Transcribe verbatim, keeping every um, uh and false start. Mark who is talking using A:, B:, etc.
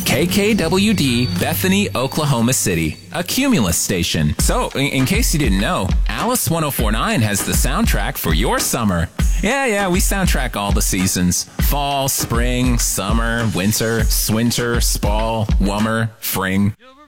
A: K K W D, Bethany, Oklahoma City, a Cumulus station. So, in, in case you didn't know, Alice one oh four point nine has the soundtrack for your summer. Yeah, yeah, we soundtrack all the seasons. Fall, spring, summer, winter, swinter, spall, wummer, fring.